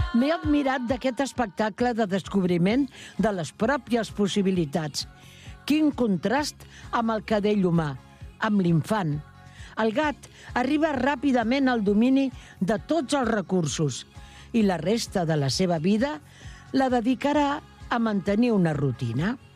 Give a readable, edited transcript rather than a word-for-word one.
M'he admirat d'aquest espectacle de descobriment de les pròpies possibilitats. Quin contrast amb el cadell humà, amb l'infant. El gat arriba ràpidament al domini de tots els recursos i la resta de la seva vida la dedicarà a mantenir una rutina.